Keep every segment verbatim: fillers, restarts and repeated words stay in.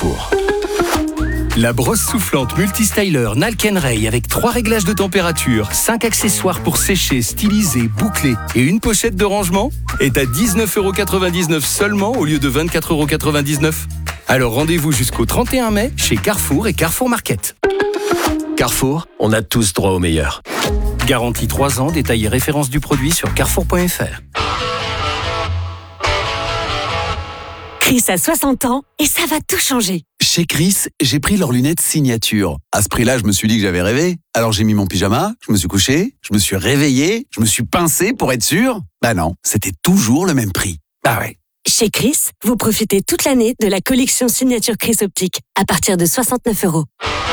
Carrefour. La brosse soufflante multistyler Nalken-Ray avec trois réglages de température, cinq accessoires pour sécher, styliser, boucler et une pochette de rangement est à dix-neuf euros quatre-vingt-dix-neuf seulement au lieu de vingt-quatre euros quatre-vingt-dix-neuf. Alors rendez-vous jusqu'au trente et un mai chez Carrefour et Carrefour Market. Carrefour, on a tous droit au meilleur. Garantie trois ans, détail et référence du produit sur carrefour point f r. Chris a soixante ans et ça va tout changer. Chez Chris, j'ai pris leurs lunettes signature. À ce prix-là, je me suis dit que j'avais rêvé. Alors j'ai mis mon pyjama, je me suis couché, je me suis réveillé, je me suis pincé pour être sûr. Bah non, c'était toujours le même prix. Bah ouais. Chez Chris, vous profitez toute l'année de la collection signature Chris Optique à partir de soixante-neuf euros.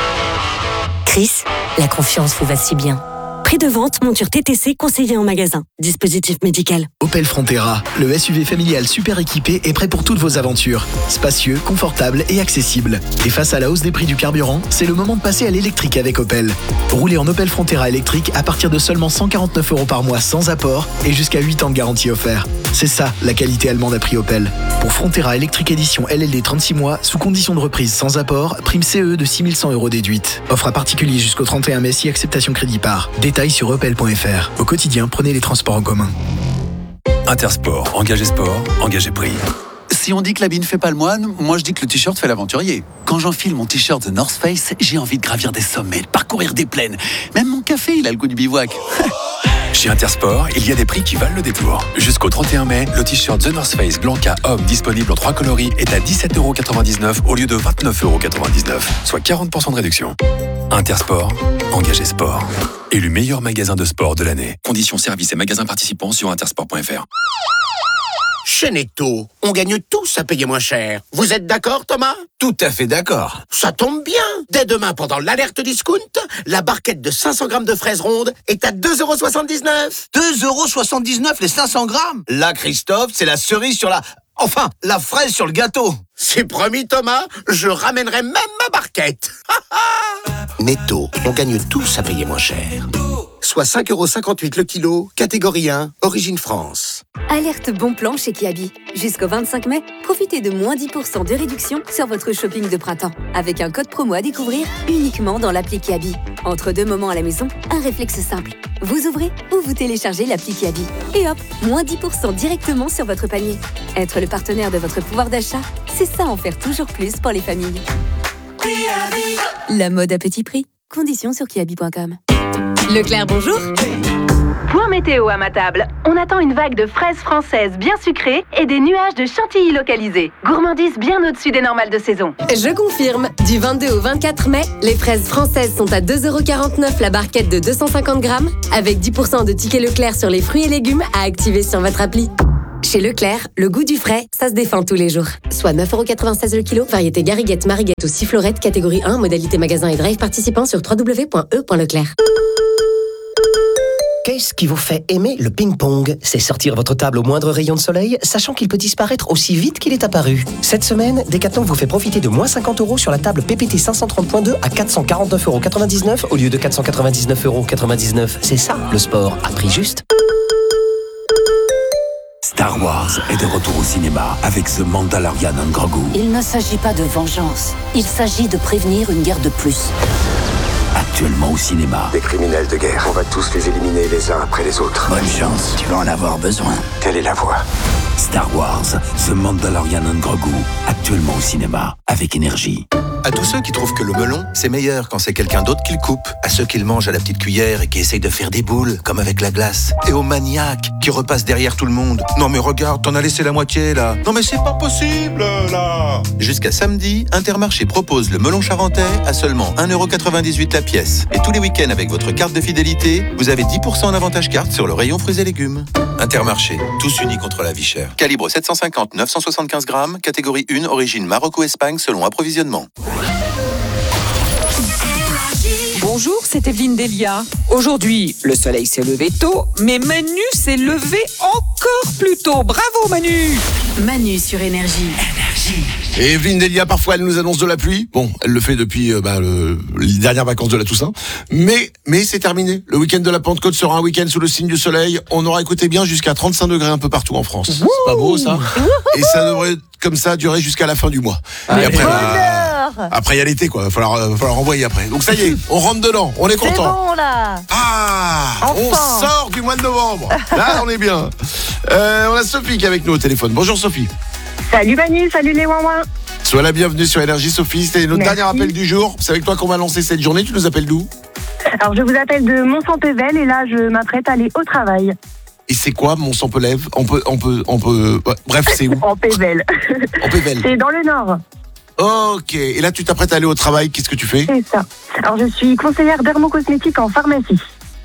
Chris, la confiance vous va si bien. Prix de vente, monture T T C conseillé en magasin. Dispositif médical. Opel Frontera, le S U V familial super équipé est prêt pour toutes vos aventures. Spacieux, confortable et accessible. Et face à la hausse des prix du carburant, c'est le moment de passer à l'électrique avec Opel. Roulez en Opel Frontera électrique à partir de seulement cent quarante-neuf euros par mois sans apport et jusqu'à huit ans de garantie offert. C'est ça, la qualité allemande à prix Opel. Pour Frontera électrique édition L L D trente-six mois, sous condition de reprise sans apport, prime C E de six mille cent euros déduite. Offre à particulier jusqu'au trente et un mai si acceptation crédit par. Détails sur opel point f r. Au quotidien, prenez les transports en commun. Intersport, engagé sport, engagé prix. Si on dit que l'habit ne fait pas le moine, moi je dis que le t-shirt fait l'aventurier. Quand j'enfile mon t-shirt The North Face, j'ai envie de gravir des sommets, de parcourir des plaines. Même mon café, il a le goût du bivouac. Chez Intersport, il y a des prix qui valent le détour. Jusqu'au trente et un mai, le t-shirt The North Face Blanca Homme disponible en trois coloris est à dix-sept euros quatre-vingt-dix-neuf au lieu de vingt-neuf euros quatre-vingt-dix-neuf, soit quarante pour cent de réduction. Intersport, engagé sport. Élu meilleur magasin de sport de l'année. Conditions services et magasins participants sur intersport point f r. Chez Netto, on gagne tous à payer moins cher. Vous êtes d'accord, Thomas? Tout à fait d'accord. Ça tombe bien. Dès demain, pendant l'alerte discount, la barquette de cinq cents grammes de fraises rondes est à deux euros soixante-dix-neuf. deux euros soixante-dix-neuf les cinq cents grammes. Là, Christophe, c'est la cerise sur la... Enfin, la fraise sur le gâteau. C'est promis, Thomas, je ramènerai même ma barquette. Netto, on gagne tous à payer moins cher. Soit cinq euros cinquante-huit le kilo, catégorie un, origine France. Alerte bon plan chez Kiabi. Jusqu'au vingt-cinq mai, profitez de moins dix pour cent de réduction sur votre shopping de printemps. Avec un code promo à découvrir uniquement dans l'appli Kiabi. Entre deux moments à la maison, un réflexe simple. Vous ouvrez ou vous téléchargez l'appli Kiabi. Et hop, moins dix pour cent directement sur votre panier. Être le partenaire de votre pouvoir d'achat, c'est ça en faire toujours plus pour les familles. La mode à petit prix. Conditions sur kiabi point com. Leclerc, bonjour. Point météo à ma table. On attend une vague de fraises françaises bien sucrées et des nuages de chantilly localisés. Gourmandise bien au-dessus des normales de saison. Je confirme. Du vingt-deux au vingt-quatre mai, les fraises françaises sont à deux euros quarante-neuf la barquette de deux cent cinquante grammes, avec dix pour cent de tickets Leclerc sur les fruits et légumes à activer sur votre appli. Chez Leclerc, le goût du frais, ça se défend tous les jours. Soit neuf euros quatre-vingt-seize le kilo, variété Gariguette, Mariguette ou Sifflorette, catégorie un, modalité magasin et drive participant sur w w w point e point leclerc. Qu'est-ce qui vous fait aimer le ping-pong? C'est sortir votre table au moindre rayon de soleil, sachant qu'il peut disparaître aussi vite qu'il est apparu. Cette semaine, Decathlon vous fait profiter de moins cinquante euros sur la table P P T cinq cent trente point deux à quatre cent quarante-neuf euros quatre-vingt-dix-neuf au lieu de quatre cent quatre-vingt-dix-neuf euros quatre-vingt-dix-neuf. C'est ça, le sport à prix juste. Star Wars est de retour au cinéma avec The Mandalorian and Grogu. Il ne s'agit pas de vengeance, il s'agit de prévenir une guerre de plus. Actuellement au cinéma. Des criminels de guerre, on va tous les éliminer les uns après les autres. Bonne chance, tu vas en avoir besoin. Telle est la voie. Star Wars, The Mandalorian and Grogu, actuellement au cinéma, avec énergie. À tous ceux qui trouvent que le melon, c'est meilleur quand c'est quelqu'un d'autre qui le coupe. À ceux qui le mangent à la petite cuillère et qui essayent de faire des boules, comme avec la glace. Et aux maniaques qui repassent derrière tout le monde. Non mais regarde, t'en as laissé la moitié là. Non mais c'est pas possible là. Jusqu'à samedi, Intermarché propose le melon charentais à seulement un euro quatre-vingt-dix-huit la pièce. Et tous les week-ends avec votre carte de fidélité, vous avez dix pour cent d'avantage carte sur le rayon fruits et légumes. Intermarché, tous unis contre la vie chère. Calibre sept cent cinquante neuf cent soixante-quinze grammes, catégorie un, origine Maroc ou Espagne selon approvisionnement. Bonjour, c'est Evelyne Delia. Aujourd'hui, le soleil s'est levé tôt, mais Manu s'est levé encore plus tôt. Bravo Manu! Manu sur Énergie. Énergie. Et Evelyne Delia, parfois, elle nous annonce de la pluie. Bon, elle le fait depuis euh, bah, le, les dernières vacances de la Toussaint. Mais, mais c'est terminé. Le week-end de la Pentecôte sera un week-end sous le signe du soleil. On aura écouté bien jusqu'à trente-cinq degrés un peu partout en France. C'est pas beau, ça? Et ça devrait, comme ça, durer jusqu'à la fin du mois. Ah, et après, bah, après, il y a l'été, quoi. Il va falloir, euh, falloir envoyer après. Donc ça y est, on rentre dedans. On est content. C'est bon, là. Ah, enfin. On sort du mois de novembre. Là, on est bien. Euh, on a Sophie qui est avec nous au téléphone. Bonjour, Sophie. Salut Manu, salut les ouin-ouin. Sois la bienvenue sur Énergie, Sophie. C'était notre Merci. dernier appel du jour. C'est avec toi qu'on va lancer cette journée. Tu nous appelles d'où? Alors je vous appelle de Mont-Saint-Pével et là je m'apprête à aller au travail. Et c'est quoi Mont-Saint-Pelève? On peut, on peut, on peut. Ouais, bref, c'est où? En Pével. En Pével. C'est dans le Nord. Ok. Et là, tu t'apprêtes à aller au travail. Qu'est-ce que tu fais? C'est ça. Alors je suis conseillère dermocosmétique en pharmacie.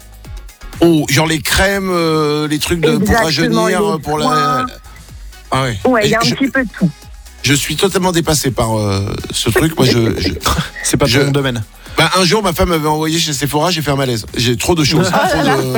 Oh, genre les crèmes, euh, les trucs de, pour rajeunir, pour la. Ah ouais. Ouais, il y a un je, petit peu de tout. Je suis totalement dépassé par euh, ce truc. Moi, je. je c'est pas ton domaine. Bah, un jour, ma femme m'avait envoyé chez Sephora, j'ai fait un malaise. J'ai trop de choses. trop,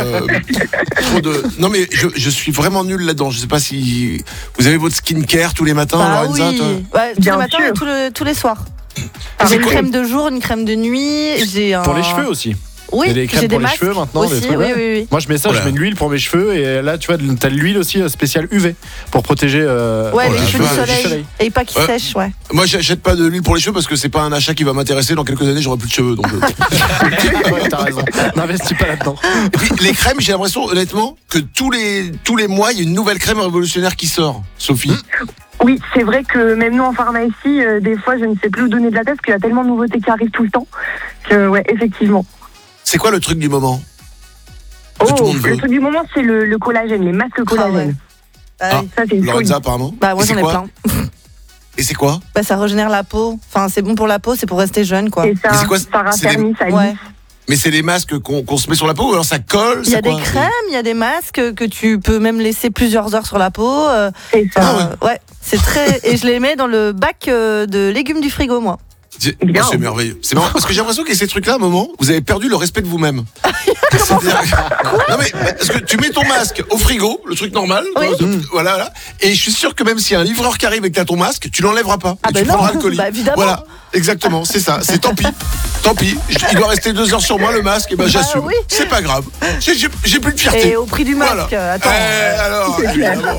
de, trop de. Non, mais je, je suis vraiment nul là-dedans. Je sais pas si vous avez votre skincare tous les matins, Bah Lorenza, oui. toi Ouais, tous Bien les matins sûr. et tous, le- tous les soirs. Ah, J'ai une c'est crème de jour, une crème de nuit. J'ai un... Pour les cheveux aussi. Oui, il y a des crèmes j'ai pour des les masques cheveux maintenant. aussi, des trucs, oui, ouais. oui, oui. Moi je mets ça, Voilà. je mets de l'huile pour mes cheveux et là tu vois, t'as de l'huile aussi euh, spéciale U V pour protéger euh, Ouais, les la cheveux du vache. soleil. Et pas qui Ouais. sèchent, ouais. Moi, j'achète pas de l'huile pour les cheveux parce que c'est pas un achat qui va m'intéresser. Dans quelques années, j'aurai plus de cheveux. Donc, euh. Ouais, t'as raison. N'investis pas là-dedans. Et puis, les crèmes, j'ai l'impression, honnêtement, que tous les tous les mois, il y a une nouvelle crème révolutionnaire qui sort. Sophie. Oui, c'est vrai que même nous en pharmacie, euh, des fois je ne sais plus où donner de la tête parce qu'il y a tellement de nouveautés qui arrivent tout le temps que ouais, effectivement. C'est quoi le truc du moment? Que tout le Oh, monde veut. le truc du moment c'est le, le collagène, les masques collagène. Ah, Ça c'est une folie. Lorenza, apparemment. Bah, moi Et c'est j'en ai quoi plein. Et c'est quoi? Bah, ça régénère la peau. Enfin, c'est bon pour la peau, c'est pour rester jeune, quoi. C'est ça, Mais c'est quoi, ça c'est raffermit, des- ça lisse. Ouais. Mais c'est des masques qu'on qu'on se met sur la peau ou alors ça colle? Il y a c'est des quoi crèmes, il y a des masques que tu peux même laisser plusieurs heures sur la peau. euh, C'est ça. Ah euh, ouais, c'est très. Et je les mets dans le bac euh, de légumes du frigo, moi. C'est Bien. oh, c'est merveilleux. C'est marrant parce que j'ai l'impression que ces trucs-là, à un moment, vous avez perdu le respect de vous-même. C'est-à-dire que- non mais parce que tu mets ton masque au frigo, le truc normal, Oui. quoi, de- voilà, voilà, et je suis sûr que même s'il y a un livreur qui arrive et que t'as ton masque, tu l'enlèveras pas. Ah et bah tu non, prendras le colis. bah évidemment. Voilà, exactement, c'est ça. C'est tant pis, tant pis. Je- Il doit rester deux heures sur moi le masque, et ben j'assume. oui. C'est pas grave. J'ai- J'ai j'ai plus de fierté. Et au prix du masque, Voilà. attends. Eh, alors, évidemment.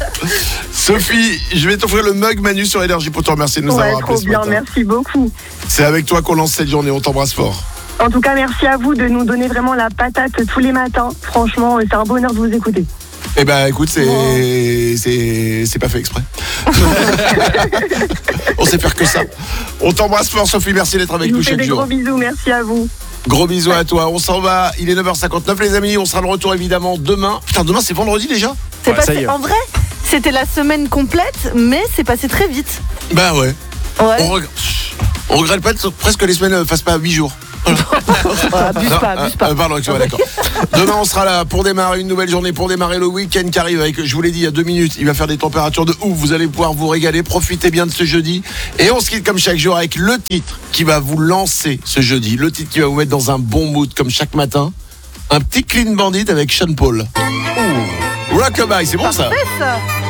Sophie, je vais t'offrir le mug Manu sur Énergie pour te remercier de nous Ouais, avoir appelé trop ce bien, matin. merci beaucoup. C'est avec toi qu'on lance cette journée, on t'embrasse fort. En tout cas, merci à vous de nous donner vraiment la patate tous les matins. Franchement, c'est un bonheur de vous écouter. Eh ben écoute, c'est c'est c'est pas fait exprès. On sait faire que ça. On t'embrasse fort Sophie, merci d'être avec Je vous nous fais chaque des jour. gros bisous, merci à vous. Gros bisous à toi, on s'en va, il est neuf heures cinquante-neuf les amis, on sera de retour évidemment demain. Putain, demain c'est vendredi déjà? C'est Ouais, ça passé. y est. En vrai, c'était la semaine complète, mais c'est passé très vite. Bah ouais. Ouais. On, reg- on regrette pas que presque que les semaines ne fassent pas huit jours. Voilà. abuse Non, pas, abuse euh, pas. euh, pardon, tu vois, d'accord. Demain, on sera là pour démarrer une nouvelle journée, pour démarrer le week-end qui arrive avec, je vous l'ai dit il y a deux minutes, il va faire des températures de ouf. Vous allez pouvoir vous régaler, profitez bien de ce jeudi. Et on se quitte comme chaque jour avec le titre qui va vous lancer ce jeudi. Le titre qui va vous mettre dans un bon mood comme chaque matin. Un petit Clean Bandit avec Sean Paul. Ouh. Rockabye, c'est bon ça? Parfait, ça.